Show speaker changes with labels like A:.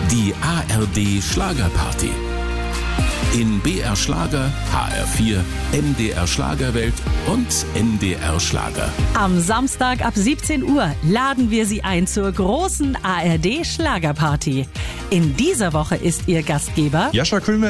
A: Die ARD Schlagerparty. In BR Schlager, HR4, MDR Schlagerwelt und NDR Schlager.
B: Am Samstag ab 17 Uhr laden wir Sie ein zur großen ARD Schlagerparty. In dieser Woche ist Ihr Gastgeber
C: Jascha Kühlmann